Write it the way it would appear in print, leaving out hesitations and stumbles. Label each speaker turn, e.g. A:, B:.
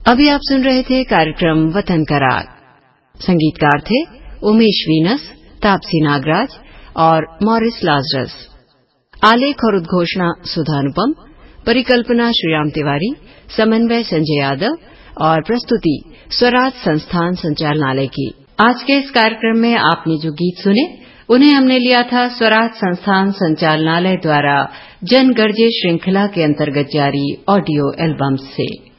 A: अभी आप सुन रहे थे कार्यक्रम वतन का राग। संगीतकार थे उमेश वीनस, तापसी नागराज और मॉरिस लाजरस। आलेख और उद्घोषणा सुधा अनुपम, परिकल्पना श्रीराम तिवारी, समन्वय संजय यादव और प्रस्तुति स्वराज संस्थान संचालनालय की। आज के इस कार्यक्रम में आपने जो गीत सुने उन्हें हमने लिया था स्वराज संस्थान संचालनालय द्वारा जनगर्जे श्रृंखला के अंतर्गत जारी ऑडियो एल्बम से।